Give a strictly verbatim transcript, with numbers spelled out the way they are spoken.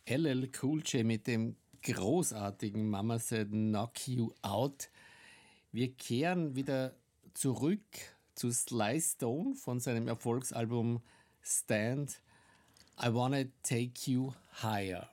L L Cool J mit dem großartigen Mama Said Knock You Out. Wir kehren wieder zurück zu Sly Stone von seinem Erfolgsalbum Stand. I Wanna Take You Higher.